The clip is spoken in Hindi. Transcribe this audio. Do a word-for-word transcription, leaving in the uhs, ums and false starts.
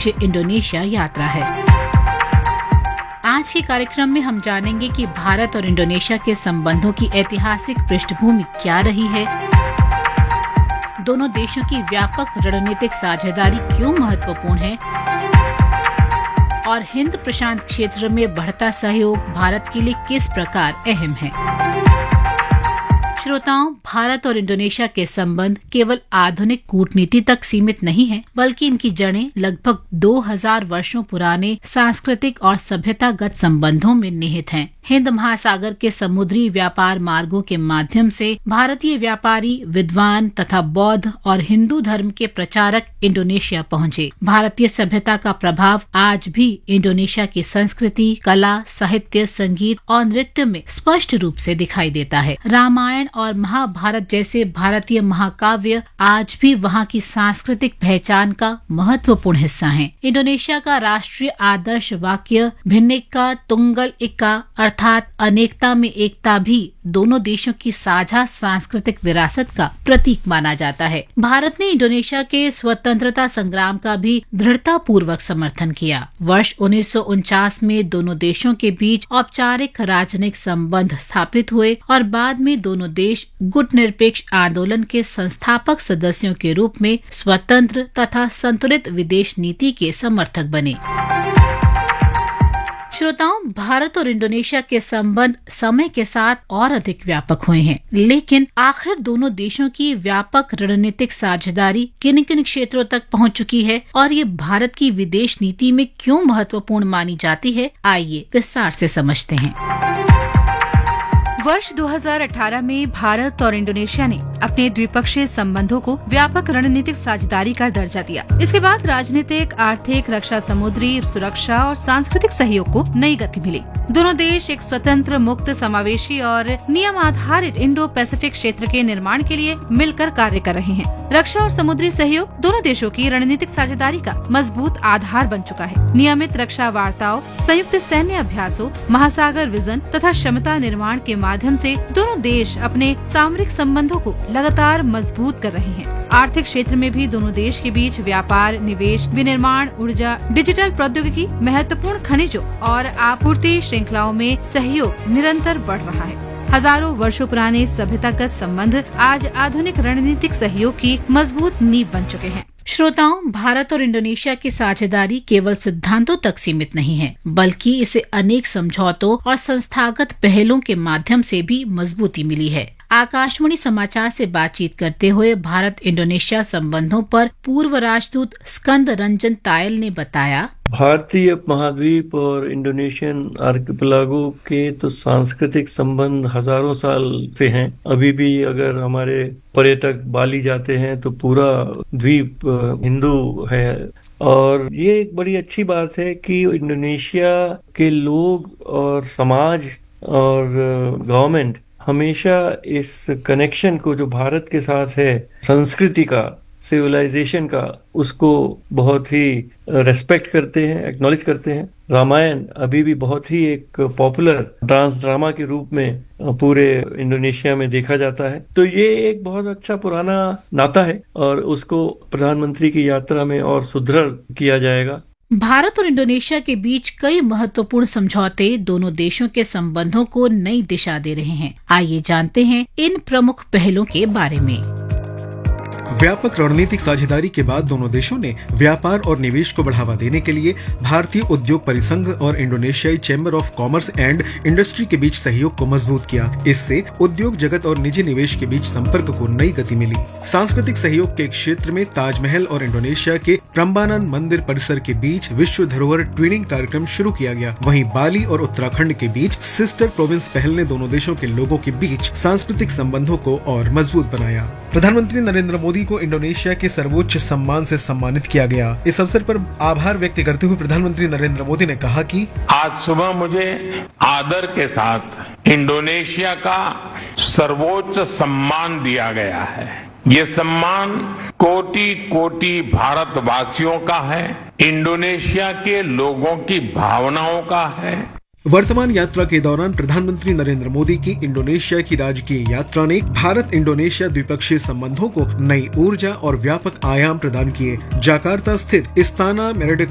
उद्देश्य इंडोनेशिया यात्रा है। आज के कार्यक्रम में हम जानेंगे कि भारत और इंडोनेशिया के संबंधों की ऐतिहासिक पृष्ठभूमि क्या रही है, दोनों देशों की व्यापक रणनीतिक साझेदारी क्यों महत्वपूर्ण है और हिंद प्रशांत क्षेत्र में बढ़ता सहयोग भारत के लिए किस प्रकार अहम है। श्रोताओं, भारत और इंडोनेशिया के संबंध केवल आधुनिक कूटनीति तक सीमित नहीं है, बल्कि इनकी जड़ें लगभग दो हज़ार वर्षों पुराने सांस्कृतिक और सभ्यतागत संबंधों में निहित हैं। हिंद महासागर के समुद्री व्यापार मार्गों के माध्यम से भारतीय व्यापारी, विद्वान तथा बौद्ध और हिंदू धर्म के प्रचारक इंडोनेशिया पहुंचे। भारतीय सभ्यता का प्रभाव आज भी इंडोनेशिया की संस्कृति, कला, साहित्य, संगीत और नृत्य में स्पष्ट रूप से दिखाई देता है। रामायण और महाभारत जैसे भारतीय महाकाव्य आज भी वहाँ की सांस्कृतिक पहचान का महत्वपूर्ण हिस्सा हैं। इंडोनेशिया का राष्ट्रीय आदर्श वाक्य भिन्नेका तुंगल इका अर्थात अनेकता में एकता भी दोनों देशों की साझा सांस्कृतिक विरासत का प्रतीक माना जाता है। भारत ने इंडोनेशिया के स्वतंत्रता संग्राम का भी दृढ़ता पूर्वक समर्थन किया। वर्ष उन्नीस सौ उनचास में दोनों देशों के बीच औपचारिक राजनयिक संबंध स्थापित हुए और बाद में दोनों देश गुट निरपेक्ष आंदोलन के संस्थापक सदस्यों के रूप में स्वतंत्र तथा संतुलित विदेश नीति के समर्थक बने। श्रोताओं, भारत और इंडोनेशिया के संबंध समय के साथ और अधिक व्यापक हुए हैं, लेकिन आखिर दोनों देशों की व्यापक रणनीतिक साझेदारी किन किन क्षेत्रों तक पहुंच चुकी है और ये भारत की विदेश नीति में क्यों महत्वपूर्ण मानी जाती है, आइए विस्तार से समझते हैं। वर्ष दो हज़ार अठारह में भारत और इंडोनेशिया ने अपने द्विपक्षीय संबंधों को व्यापक रणनीतिक साझेदारी का दर्जा दिया। इसके बाद राजनीतिक, आर्थिक, रक्षा, समुद्री सुरक्षा और सांस्कृतिक सहयोग को नई गति मिली। दोनों देश एक स्वतंत्र, मुक्त, समावेशी और नियम आधारित इंडो पैसिफिक क्षेत्र के निर्माण के लिए मिलकर कार्य कर रहे हैं। रक्षा और समुद्री सहयोग दोनों देशों की रणनीतिक साझेदारी का मजबूत आधार बन चुका है। नियमित रक्षा वार्ताओं, संयुक्त सैन्य अभ्यासों, महासागर विजन तथा क्षमता निर्माण के माध्यम से दोनों देश अपने सामरिक संबंधों को लगातार मजबूत कर रहे हैं। आर्थिक क्षेत्र में भी दोनों देश के बीच व्यापार, निवेश, विनिर्माण, ऊर्जा, डिजिटल प्रौद्योगिकी, महत्वपूर्ण खनिजों और आपूर्ति श्रृंखलाओं में सहयोग निरंतर बढ़ रहा है। हजारों वर्षों पुराने सभ्यतागत संबंध आज आधुनिक रणनीतिक सहयोग की मजबूत नींव बन चुके हैं। श्रोताओं, भारत और इंडोनेशिया की साझेदारी केवल सिद्धांतों तक सीमित नहीं है, बल्कि इसे अनेक समझौतों और संस्थागत पहलों के माध्यम से भी मजबूती मिली है। आकाशवाणी समाचार से बातचीत करते हुए भारत इंडोनेशिया संबंधों पर पूर्व राजदूत स्कंद रंजन तायल ने बताया, भारतीय महाद्वीप और इंडोनेशियन आर्किपेलागो के तो सांस्कृतिक संबंध हजारों साल से हैं। अभी भी अगर हमारे पर्यटक बाली जाते हैं तो पूरा द्वीप हिंदू है और ये एक बड़ी अच्छी बात है कि इंडोनेशिया के लोग और समाज और गवर्नमेंट हमेशा इस कनेक्शन को जो भारत के साथ है, संस्कृति का, सिविलाइजेशन का, उसको बहुत ही रेस्पेक्ट करते हैं, एक्नॉलेज करते हैं। रामायण अभी भी बहुत ही एक पॉपुलर डांस ड्रामा के रूप में पूरे इंडोनेशिया में देखा जाता है। तो ये एक बहुत अच्छा पुराना नाता है और उसको प्रधानमंत्री की यात्रा में और सुदृढ़ किया जाएगा। भारत और इंडोनेशिया के बीच कई महत्वपूर्ण समझौते दोनों देशों के संबंधों को नई दिशा दे रहे हैं। आइए जानते हैं इन प्रमुख पहलों के बारे में। व्यापक रणनीतिक साझेदारी के बाद दोनों देशों ने व्यापार और निवेश को बढ़ावा देने के लिए भारतीय उद्योग परिसंघ और इंडोनेशियाई chamber of commerce and industry के बीच सहयोग को मजबूत किया। इससे उद्योग जगत और निजी निवेश के बीच संपर्क को नई गति मिली। सांस्कृतिक सहयोग के क्षेत्र में ताजमहल और इंडोनेशिया के प्रम्बानन मंदिर परिसर के बीच विश्व धरोहर ट्विनिंग कार्यक्रम शुरू किया गया। वहीं बाली और उत्तराखंड के बीच सिस्टर प्रोविंस पहल ने दोनों देशों के लोगों के बीच सांस्कृतिक संबंधों को और मजबूत बनाया। प्रधानमंत्री नरेंद्र मोदी को इंडोनेशिया के सर्वोच्च सम्मान से सम्मानित किया गया। इस अवसर पर आभार व्यक्त करते हुए प्रधानमंत्री नरेंद्र मोदी ने कहा कि आज सुबह मुझे आदर के साथ इंडोनेशिया का सर्वोच्च सम्मान दिया गया है। ये सम्मान कोटि कोटि भारतवासियों का है, इंडोनेशिया के लोगों की भावनाओं का है। वर्तमान यात्रा के दौरान प्रधानमंत्री नरेंद्र मोदी की इंडोनेशिया की राजकीय यात्रा ने भारत इंडोनेशिया द्विपक्षीय संबंधों को नई ऊर्जा और व्यापक आयाम प्रदान किए। जकार्ता स्थित इस्ताना मेर्डेका